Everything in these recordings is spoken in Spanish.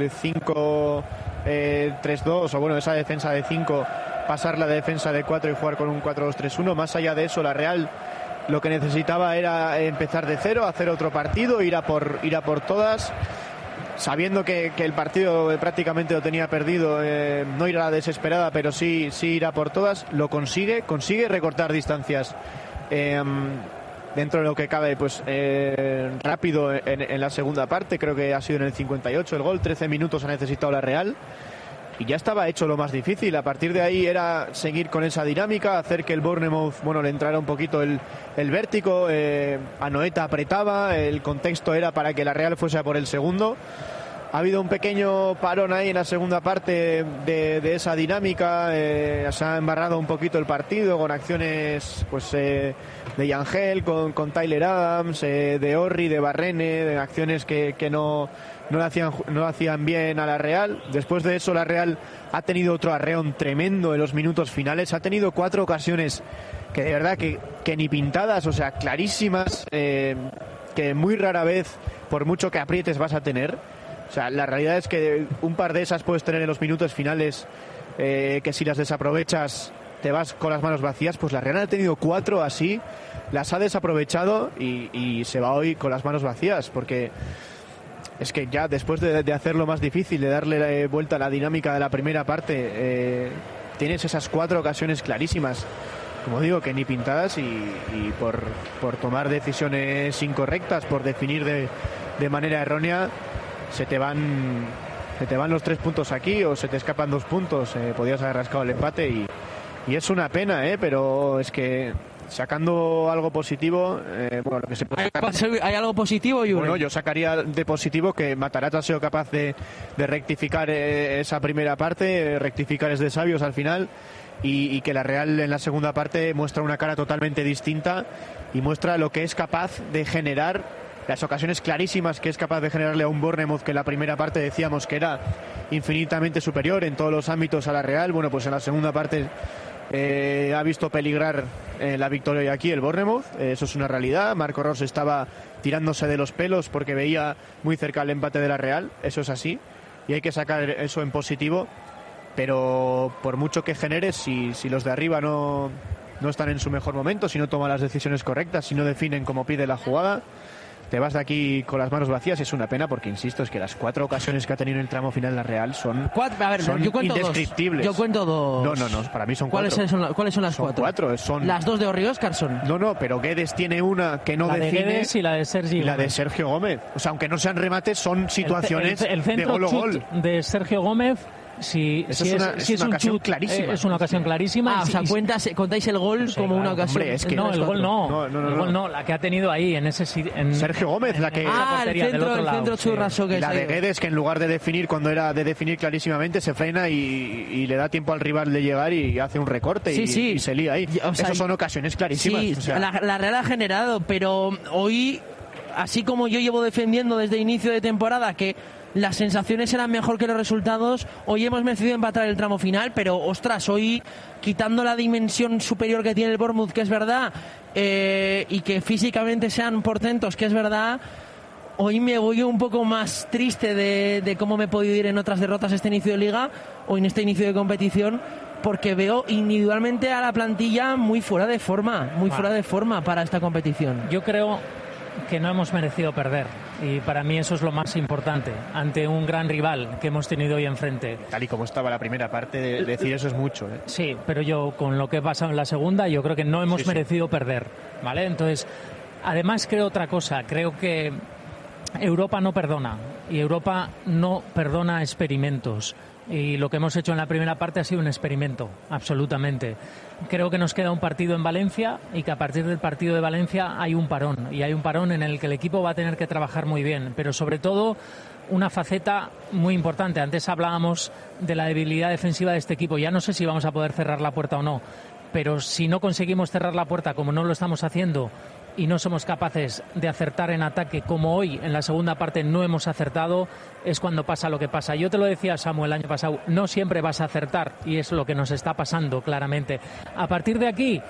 5-3-2, o bueno, esa defensa de 5, pasar la defensa de 4 y jugar con un 4-2-3-1. Más allá de eso, la Real lo que necesitaba era empezar de cero, hacer otro partido, ir a por todas, sabiendo que el partido prácticamente lo tenía perdido, no ir a la desesperada, pero sí ir a por todas. Lo consigue recortar distancias dentro de lo que cabe, pues rápido en la segunda parte. Creo que ha sido en el 58 el gol. 13 minutos ha necesitado la Real y ya estaba hecho lo más difícil. A partir de ahí era seguir con esa dinámica, hacer que el Bournemouth, le entrara un poquito el vértigo. Anoeta apretaba, el contexto era para que la Real fuese a por el segundo. Ha habido un pequeño parón ahí en la segunda parte de esa dinámica. Se ha embarrado un poquito el partido con acciones de Yangel, con Tyler Adams, de Orri, de Barrene, de acciones que no le hacían bien a la Real. Después de eso, la Real ha tenido otro arreón tremendo en los minutos finales. Ha tenido 4 ocasiones que de verdad que ni pintadas, o sea, clarísimas, que muy rara vez, por mucho que aprietes, vas a tener. O sea, la realidad es que un par de esas puedes tener en los minutos finales, que si las desaprovechas te vas con las manos vacías. Pues la Real ha tenido 4 así, las ha desaprovechado y se va hoy con las manos vacías, porque es que ya después de hacerlo más difícil, de darle vuelta a la dinámica de la primera parte, tienes esas 4 ocasiones clarísimas, como digo, que ni pintadas, y por tomar decisiones incorrectas, por definir de manera errónea, se te van los 3 puntos aquí, o se te escapan 2 puntos. Podías haber rascado el empate y es una pena, pero es que sacando algo positivo, lo que se puede sacar... ¿Hay algo positivo, Yuri? Bueno, yo sacaría de positivo que Matarazzo ha sido capaz de rectificar esa primera parte, rectificar es de sabios al final, y que la Real en la segunda parte muestra una cara totalmente distinta y muestra lo que es capaz de generar, las ocasiones clarísimas que es capaz de generarle a un Bournemouth que en la primera parte decíamos que era infinitamente superior en todos los ámbitos a la Real. Bueno, pues en la segunda parte ha visto peligrar la victoria hoy aquí el Bournemouth. Eso es una realidad. Marco Rose estaba tirándose de los pelos porque veía muy cerca el empate de la Real. Eso es así y hay que sacar eso en positivo, pero por mucho que genere, si los de arriba no están en su mejor momento, si no toman las decisiones correctas, si no definen como pide la jugada, te vas de aquí con las manos vacías. Es una pena porque, insisto, es que las 4 ocasiones que ha tenido en el tramo final la Real son indescriptibles. Yo cuento 2. No, para mí son 4. ¿Cuáles son las 4? Son las 2 de Orri Óscarson. No, pero Guedes tiene una que no define. La de Guedes y la de Sergio Gómez. La de Sergio Gómez. O sea, aunque no sean remates, son situaciones el centro de gol o gol. De Sergio Gómez. Si es una ocasión clarísima. Es una ocasión clarísima. O sea, contáis el gol como una ocasión. Hombre, es que no, el gol no. El gol no, la que ha tenido ahí en ese Sergio Gómez, la que el centro churraso que la de Guedes, que en lugar de definir, cuando era de definir clarísimamente, se frena y le da tiempo al rival de llegar y hace un recorte y se lía ahí. Esas son ocasiones clarísimas. Sí, la Real ha generado, pero hoy, así como yo llevo defendiendo desde inicio de temporada que las sensaciones eran mejor que los resultados, hoy hemos decidido empatar el tramo final, pero ostras, hoy, quitando la dimensión superior que tiene el Bournemouth, que es verdad, y que físicamente sean portentos, que es verdad, hoy me voy un poco más triste de cómo me he podido ir en otras derrotas este inicio de liga o en este inicio de competición, porque veo individualmente a la plantilla muy fuera de forma para esta competición. Yo creo que no hemos merecido perder, y para mí eso es lo más importante ante un gran rival que hemos tenido hoy enfrente. Tal y como estaba la primera parte, decir eso es mucho, ¿eh? Sí, pero yo con lo que he pasado en la segunda, yo creo que no hemos merecido perder, ¿vale? Entonces, además creo otra cosa, creo que Europa no perdona, y Europa no perdona experimentos. Y lo que hemos hecho en la primera parte ha sido un experimento, absolutamente. Creo que nos queda un partido en Valencia y que a partir del partido de Valencia hay un parón. Y hay un parón en el que el equipo va a tener que trabajar muy bien. Pero sobre todo una faceta muy importante. Antes hablábamos de la debilidad defensiva de este equipo. Ya no sé si vamos a poder cerrar la puerta o no. Pero si no conseguimos cerrar la puerta como no lo estamos haciendo y no somos capaces de acertar en ataque como hoy en la segunda parte no hemos acertado, es cuando pasa lo que pasa. Yo te lo decía, Samuel, el año pasado, no siempre vas a acertar y es lo que nos está pasando claramente. A partir de aquí,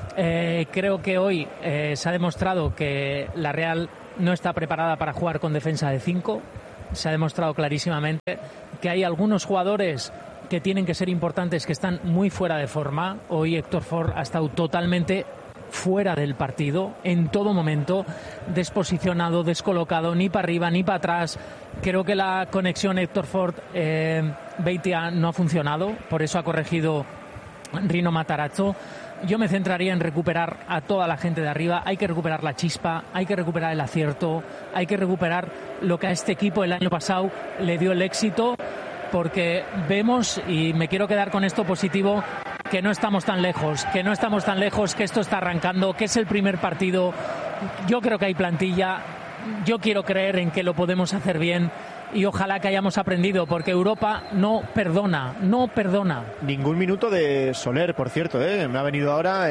creo que hoy se ha demostrado que la Real no está preparada para jugar con defensa de 5. se ha demostrado clarísimamente que hay algunos jugadores que tienen que ser importantes que están muy fuera de forma. Hoy Héctor Ford ha estado totalmente fuera del partido en todo momento, desposicionado, descolocado, ni para arriba ni para atrás. Creo que la conexión Héctor Ford Beitia no ha funcionado, por eso ha corregido Rino Matarazzo. Yo me centraría en recuperar a toda la gente de arriba. Hay que recuperar la chispa, hay que recuperar el acierto, hay que recuperar lo que a este equipo el año pasado le dio el éxito, porque vemos, y me quiero quedar con esto positivo, que no estamos tan lejos, que esto está arrancando, que es el primer partido. Yo creo que hay plantilla, yo quiero creer en que lo podemos hacer bien y ojalá que hayamos aprendido, porque Europa no perdona. Ningún minuto de Soler, por cierto, me ha venido ahora.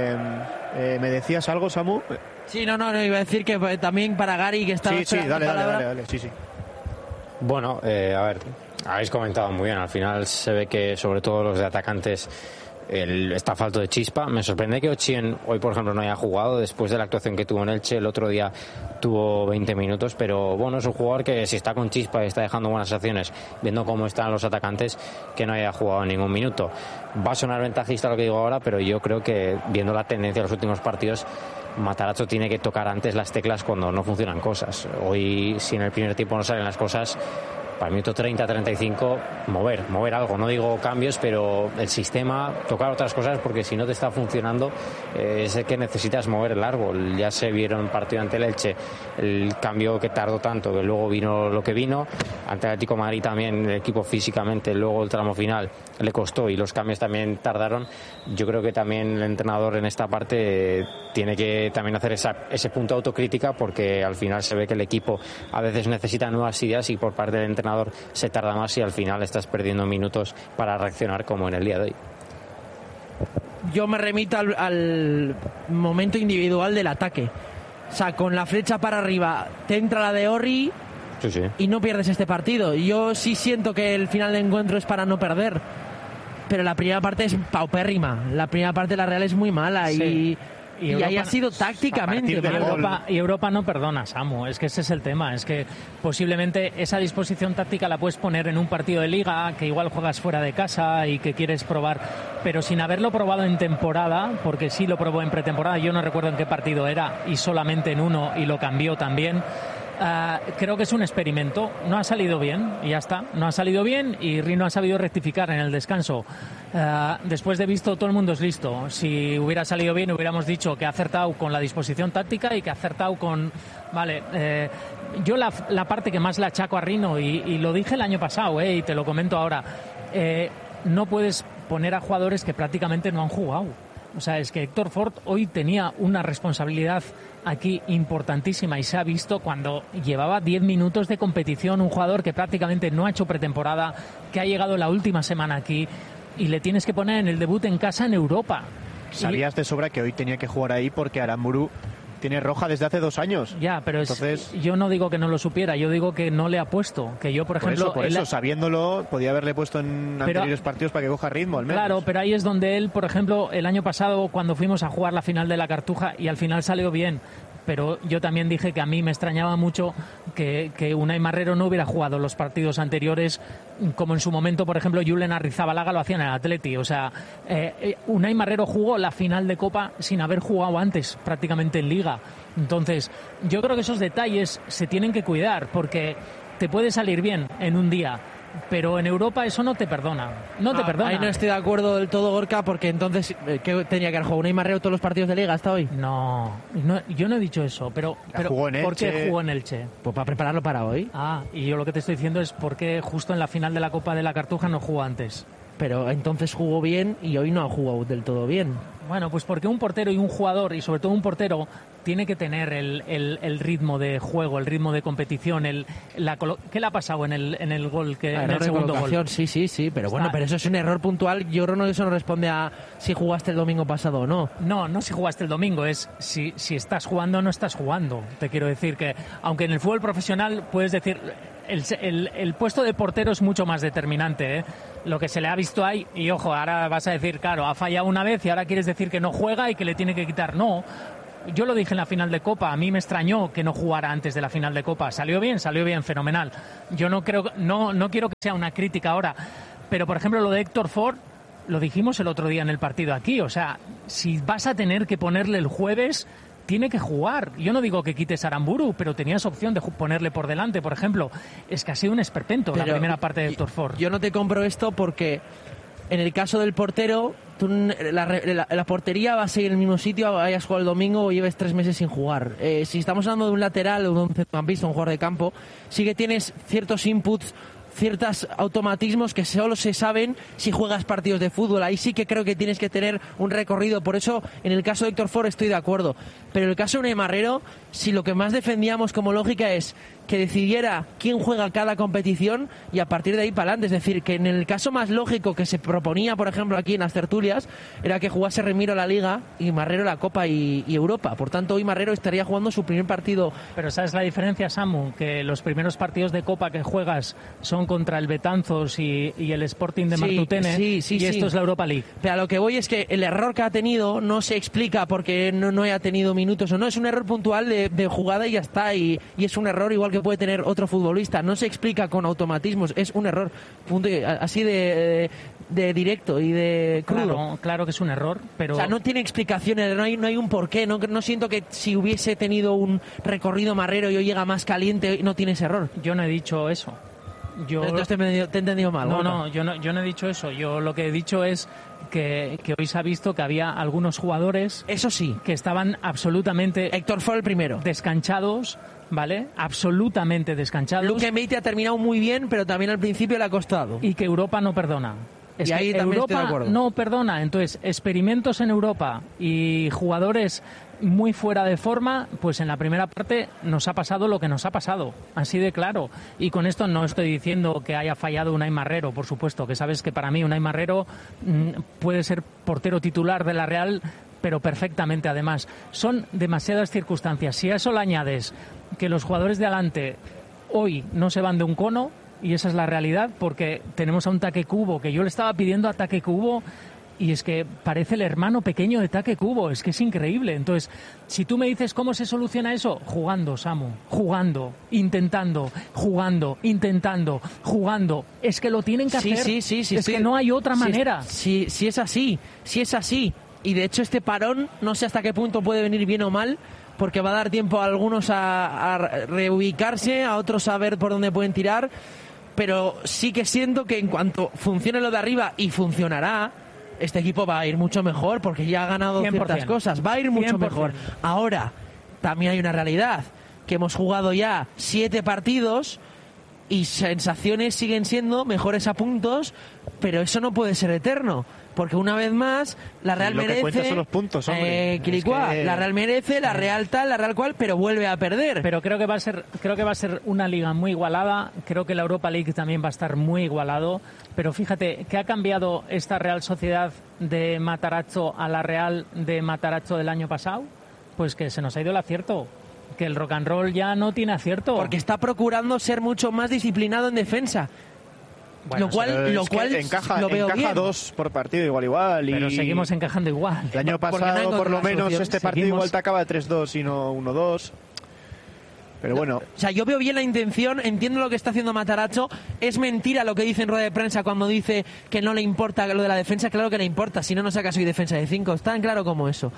¿Me decías algo, Samu? Sí, no, iba a decir que también para Gary, que estaba... Sí, dale, sí. Bueno, a ver, habéis comentado muy bien. Al final se ve que, sobre todo los de atacantes, está falto de chispa. Me sorprende que Ochien hoy, por ejemplo, no haya jugado después de la actuación que tuvo en Elche. El otro día tuvo 20 minutos, pero bueno, es un jugador que si está con chispa y está dejando buenas acciones, viendo cómo están los atacantes, que no haya jugado ningún minuto. Va a sonar ventajista lo que digo ahora, pero yo creo que, viendo la tendencia de los últimos partidos, Matarazzo tiene que tocar antes las teclas cuando no funcionan cosas. Hoy, si en el primer tiempo no salen las cosas, para el minuto 30-35 mover algo, no digo cambios, pero el sistema, tocar otras cosas, porque si no te está funcionando es el que necesitas mover el árbol. Ya se vieron en partido ante el Elche el cambio que tardó tanto, que luego vino lo que vino. Ante el Atlético de Madrid también el equipo físicamente, luego el tramo final le costó y los cambios también tardaron. Yo creo que también el entrenador en esta parte tiene que también hacer ese punto de autocrítica, porque al final se ve que el equipo a veces necesita nuevas ideas y por parte del entrenador se tarda más y al final estás perdiendo minutos para reaccionar, como en el día de hoy. Yo me remito al momento individual del ataque. O sea, con la flecha para arriba te entra la de Orri, sí. Y no pierdes este partido. Yo sí siento que el final de encuentro es para no perder, pero la primera parte es paupérrima. La primera parte de la Real es muy mala, sí. Y Europa, ahí ha sido tácticamente. Y Europa no perdona, Samu. Es que ese es el tema. Es que posiblemente esa disposición táctica la puedes poner en un partido de liga, que igual juegas fuera de casa y que quieres probar, pero sin haberlo probado en temporada, porque sí lo probó en pretemporada. Yo no recuerdo en qué partido era y solamente en uno, y lo cambió también. Creo que es un experimento. No ha salido bien y ya está. No ha salido bien y Rino ha sabido rectificar en el descanso. Después de visto, todo el mundo es listo. Si hubiera salido bien, hubiéramos dicho que ha acertado con la disposición táctica y que ha acertado con... Vale, yo la parte que más le achaco a Rino, y lo dije el año pasado, y te lo comento ahora, no puedes poner a jugadores que prácticamente no han jugado. O sea, es que Héctor Ford hoy tenía una responsabilidad aquí importantísima y se ha visto cuando llevaba 10 minutos de competición, un jugador que prácticamente no ha hecho pretemporada, que ha llegado la última semana aquí y le tienes que poner en el debut en casa en Europa. Sabías de sobra que hoy tenía que jugar ahí porque Aramburu tiene roja desde hace 2 años. Ya, pero entonces, yo no digo que no lo supiera, yo digo que no le ha puesto. Que yo, por ejemplo... Por eso, sabiéndolo, podía haberle puesto en anteriores partidos para que coja ritmo, al menos. Claro, pero ahí es donde él, por ejemplo, el año pasado, cuando fuimos a jugar la final de la Cartuja, y al final salió bien, pero yo también dije que a mí me extrañaba mucho que Unai Marrero no hubiera jugado los partidos anteriores, como en su momento, por ejemplo, Julen Arrizabalaga lo hacía en el Atleti. O sea, Unai Marrero jugó la final de Copa sin haber jugado antes prácticamente en Liga. Entonces, yo creo que esos detalles se tienen que cuidar, porque te puede salir bien en un día, pero en Europa eso no te perdona. No te perdona. Ahí no estoy de acuerdo del todo, Gorka, porque entonces, ¿qué tenía que haber jugado? ¿Unai Marrero todos los partidos de Liga hasta hoy? No, yo no he dicho eso, pero jugó en Elche. ¿Por qué jugó en Elche? Pues para prepararlo para hoy. Y yo lo que te estoy diciendo es por qué justo en la final de la Copa de la Cartuja no jugó antes. Pero entonces jugó bien y hoy no ha jugado del todo bien. Bueno, pues porque un portero y un jugador, y sobre todo un portero, tiene que tener el ritmo de juego, el ritmo de competición. ¿Qué le ha pasado en el gol, en el segundo gol? Sí, pero bueno, pero eso es un error puntual. Yo creo que eso no responde a si jugaste el domingo pasado o no. No si jugaste el domingo, es si estás jugando o no estás jugando. Te quiero decir que, aunque en el fútbol profesional puedes decir... El puesto de portero es mucho más determinante, lo que se le ha visto ahí, y ojo, ahora vas a decir, claro, ha fallado una vez y ahora quieres decir que no juega y que le tiene que quitar. No, Yo lo dije en la final de Copa, a mí me extrañó que no jugara antes de la final de Copa. Salió bien, fenomenal. Yo no quiero que sea una crítica ahora, pero por ejemplo lo de Héctor Ford, lo dijimos el otro día en el partido aquí, o sea, si vas a tener que ponerle el jueves, tiene que jugar. Yo no digo que quites a Aramburu, pero tenías opción de ponerle por delante, por ejemplo. Es que ha sido un esperpento la primera parte de Héctor Ford. Yo no te compro esto porque en el caso del portero, la portería va a seguir en el mismo sitio, hayas jugado el domingo o lleves 3 meses sin jugar. Si estamos hablando de un lateral o de un centrocampista, un jugador de campo, sí que tienes ciertos inputs, ciertos automatismos que solo se saben si juegas partidos de fútbol. Ahí sí que creo que tienes que tener un recorrido. Por eso, en el caso de Héctor Ford estoy de acuerdo. Pero en el caso de Unai Marrero, si lo que más defendíamos como lógica es que decidiera quién juega cada competición y a partir de ahí para adelante. Es decir, que en el caso más lógico que se proponía, por ejemplo, aquí en las tertulias, era que jugase Remiro la Liga y Marrero la Copa y Europa. Por tanto, hoy Marrero estaría jugando su primer partido. Pero ¿sabes la diferencia, Samu? Que los primeros partidos de Copa que juegas son contra el Betanzos y el Sporting de Martutene, y esto es la Europa League. Pero a lo que voy es que el error que ha tenido no se explica porque no haya tenido minutos o no. Es un error puntual de jugada y ya está. Y es un error igual que puede tener otro futbolista. No se explica con automatismos. Es un error. Punto, así de directo y de crudo. Claro que es un error, pero... O sea, no tiene explicaciones, no hay un porqué. No siento que si hubiese tenido un recorrido Marrero y hoy llega más caliente, no tiene ese error. Yo no he dicho eso. Entonces te he entendido mal. Yo no he dicho eso. Yo lo que he dicho es que hoy se ha visto que había algunos jugadores, eso sí, que estaban absolutamente... Héctor fue el primero. Descanchados, ¿vale? Absolutamente descanchados. Luke Meite ha terminado muy bien, pero también al principio le ha costado. Y que Europa no perdona. Es y ahí que también Europa estoy de acuerdo. No perdona. Entonces, experimentos en Europa y jugadores muy fuera de forma, pues en la primera parte nos ha pasado lo que nos ha pasado, así de claro. Y con esto no estoy diciendo que haya fallado Unai Marrero, por supuesto, que sabes que para mí Unai Marrero puede ser portero titular de la Real, pero perfectamente además. Son demasiadas circunstancias. Si a eso le añades que los jugadores de adelante hoy no se van de un cono, y esa es la realidad, porque tenemos a un Take Kubo, que yo le estaba pidiendo a Take Kubo, y es que parece el hermano pequeño de Take Kubo, es que es increíble. Entonces, si tú me dices cómo se soluciona eso, jugando, Samu, jugando, intentando, es que lo tienen que hacer, sí, es que no hay otra manera. Sí, es así, y de hecho este parón, no sé hasta qué punto puede venir bien o mal, porque va a dar tiempo a algunos a reubicarse, a otros a ver por dónde pueden tirar, pero sí que siento que en cuanto funcione lo de arriba, y funcionará, este equipo va a ir mucho mejor porque ya ha ganado 100%. Ciertas cosas, va a ir mucho 100%. mejor. Ahora, también hay una realidad, que hemos jugado ya 7 partidos y sensaciones siguen siendo mejores a puntos, pero eso no puede ser eterno. Porque una vez más, la Real lo merece... que cuenta son los puntos, hombre. Quilicua, Es que... la Real merece, la Real tal, la Real cual, pero vuelve a perder. Pero creo que va a ser una liga muy igualada. Creo que la Europa League también va a estar muy igualado. Pero fíjate, ¿qué ha cambiado esta Real Sociedad de Matarazzo a la Real de Matarazzo del año pasado? Pues que se nos ha ido el acierto. Que el rock and roll ya no tiene acierto. Porque está procurando ser mucho más disciplinado en defensa. Bueno, lo cual encaja, lo veo bien. 2 por partido igual. Pero seguimos encajando igual. El año pasado, por lo menos, este partido igual te acaba 3-2 y no 1-2. Pero bueno. O sea, yo veo bien la intención, entiendo lo que está haciendo Matarazzo. Es mentira lo que dice en rueda de prensa cuando dice que no le importa lo de la defensa. Claro que le importa, si no, no saca su defensa de 5. Tan claro como eso.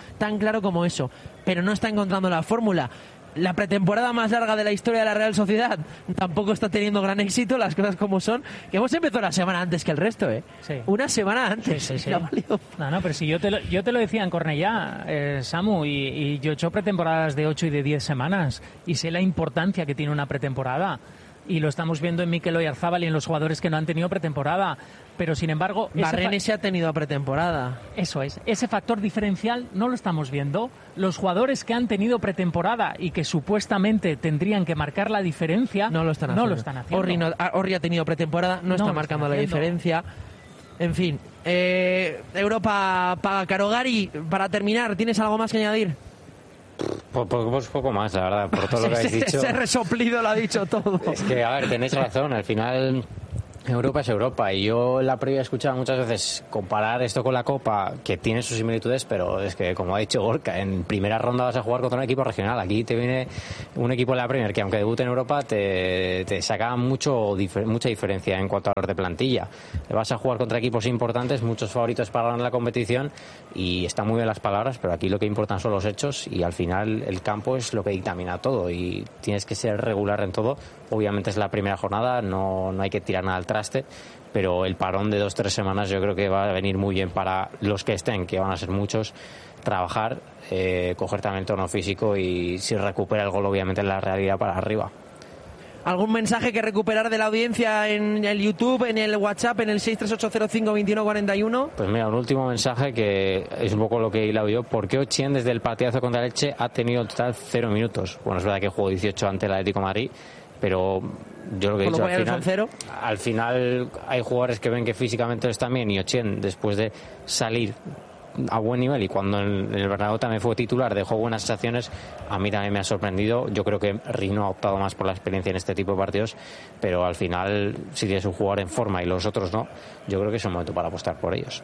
Pero no está encontrando la fórmula. La pretemporada más larga de la historia de la Real Sociedad tampoco está teniendo gran éxito, las cosas como son, que hemos empezado una semana antes que el resto, ¿eh? Sí. Una semana antes. Sí. No, pero si yo te lo decía en Cornellá, Samu, y yo he hecho pretemporadas de 8 y de 10 semanas, y sé la importancia que tiene una pretemporada. Y lo estamos viendo en Mikel Oyarzábal y en los jugadores que no han tenido pretemporada. Pero, sin embargo... Barrene se ha tenido pretemporada. Eso es. Ese factor diferencial no lo estamos viendo. Los jugadores que han tenido pretemporada y que supuestamente tendrían que marcar la diferencia... No lo están haciendo. Orri ha tenido pretemporada, no está marcando la diferencia. En fin. Europa paga caro. Gary, para terminar, ¿tienes algo más que añadir? Pues poco más, la verdad, por todo lo que habéis dicho. Ese resoplido lo ha dicho todo. Es que, a ver, tenéis razón, al final Europa es Europa, y yo en la previa he escuchado muchas veces comparar esto con la Copa, que tiene sus similitudes, pero es que, como ha dicho Gorka, en primera ronda vas a jugar contra un equipo regional. Aquí te viene un equipo de la Premier que, aunque debute en Europa, te saca mucha diferencia en cuanto a los de plantilla. Vas a jugar contra equipos importantes, muchos favoritos para ganar la competición, y están muy bien las palabras, pero aquí lo que importan son los hechos, y al final el campo es lo que dictamina todo, y tienes que ser regular en todo. Obviamente es la primera jornada, no hay que tirar nada al traste, pero el parón de 2-3 semanas yo creo que va a venir muy bien para los que estén, que van a ser muchos, trabajar, coger también el tono físico, y si recupera el gol, obviamente en la realidad para arriba. ¿Algún mensaje que recuperar de la audiencia en el YouTube, en el WhatsApp, en el 638052141? Pues mira, un último mensaje que es un poco lo que he hilado yo. ¿Por qué Ochien desde el partidazo contra Elche ha tenido en total 0 minutos? Bueno, es verdad que jugó 18 ante el Atlético de Madrid, pero yo lo que he dicho, al final hay jugadores que ven que físicamente están bien, y Ochien, después de salir a buen nivel, y cuando en el Bernabéu también fue titular, dejó buenas sensaciones, a mí también me ha sorprendido. Yo creo que Rino ha optado más por la experiencia en este tipo de partidos, pero al final, si tienes un jugador en forma y los otros no, yo creo que es un momento para apostar por ellos.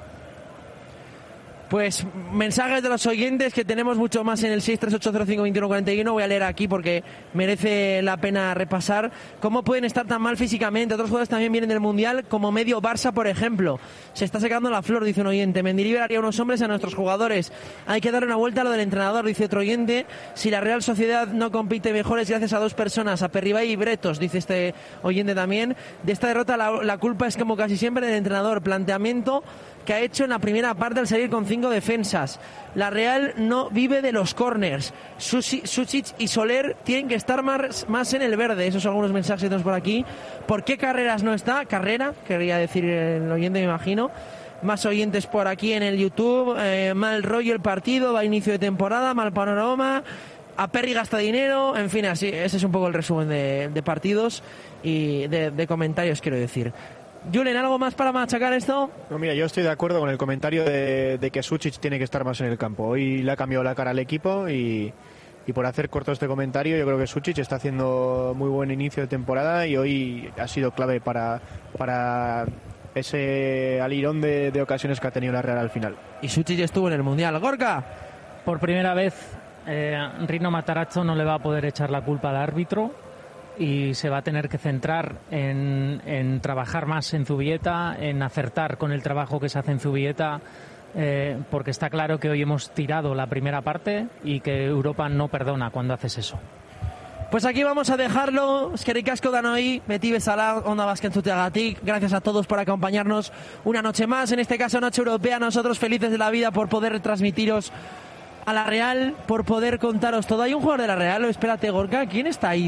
Pues mensajes de los oyentes, que tenemos mucho más en el 638052141. Voy a leer aquí porque merece la pena repasar. ¿Cómo pueden estar tan mal físicamente? Otros jugadores también vienen del Mundial, como medio Barça, por ejemplo. Se está secando la flor, dice un oyente. Mendilibar haría unos hombres a nuestros jugadores. Hay que darle una vuelta a lo del entrenador, dice otro oyente. Si la Real Sociedad no compite mejor es gracias a 2 personas, a Perribay y Bretos, dice este oyente también. De esta derrota la culpa es, como casi siempre, del entrenador. Planteamiento que ha hecho en la primera parte al salir con 5 defensas. La Real no vive de los córners. Sušić y Soler tienen que estar más en el verde. Esos son algunos mensajes que tenemos por aquí. ¿Por qué Carreras no está? Carrera, quería decir el oyente, me imagino. Más oyentes por aquí en el YouTube. Mal rollo el partido, va a inicio de temporada, mal panorama. A Perry gasta dinero. En fin, así, ese es un poco el resumen de partidos y de comentarios, quiero decir. Julen, ¿algo más para machacar esto? No, mira, yo estoy de acuerdo con el comentario de que Sušić tiene que estar más en el campo. Hoy le ha cambiado la cara al equipo, y por hacer corto este comentario, yo creo que Sušić está haciendo muy buen inicio de temporada, y hoy ha sido clave para ese alirón de ocasiones que ha tenido la Real al final. Y Sušić estuvo en el Mundial. Gorka. Por primera vez, Rino Matarazzo no le va a poder echar la culpa al árbitro, y se va a tener que centrar en trabajar más en Zubieta, en acertar con el trabajo que se hace en Zubieta, porque está claro que hoy hemos tirado la primera parte y que Europa no perdona cuando haces eso. Pues aquí vamos a dejarlo. Eskerrik asko danoi, beti bezala, Onda Basket entzuteagatik. Gracias a todos por acompañarnos una noche más, en este caso Noche Europea. Nosotros felices de la vida por poder transmitiros a la Real, por poder contaros todo. Hay un jugador de la Real, espérate, Gorka, ¿quién está ahí?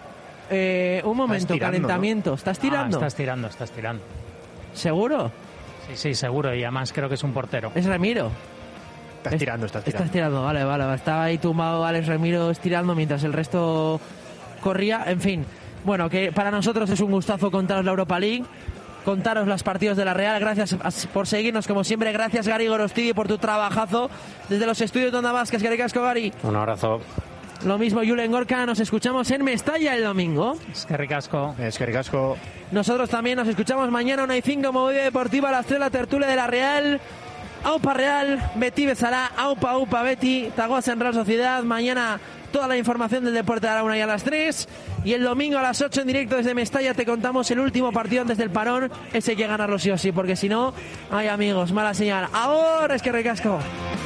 Un momento, tirando, calentamiento. ¿No? ¿Estás tirando? Estás tirando. ¿Seguro? Sí, seguro. Y además creo que es un portero. Es Remiro. Estás tirando, vale. Estaba ahí tumbado Alex Remiro estirando mientras el resto corría. En fin, bueno, que para nosotros es un gustazo contaros la Europa League, contaros los partidos de la Real. Gracias por seguirnos, como siempre. Gracias, Gary Gorostidi, por tu trabajazo desde los estudios de Onda Basket. Eskerrik asko, Gary. Un abrazo. Lo mismo, Julen Gorka. Nos escuchamos en Mestalla el domingo. Eskerrik asko. Nosotros también nos escuchamos mañana 1:05, Movida Deportiva, a las 3, la tertulia de la Real. Aupa Real, beti bezala, aupa beti, tagoaz en Real Sociedad. Mañana toda la información del deporte a la 1 y a las 3. Y el domingo a las 8 en directo desde Mestalla te contamos el último partido antes del parón. Ese hay que ganarlo sí o sí, porque si no, ay amigos, mala señal. Ahora es que recasco.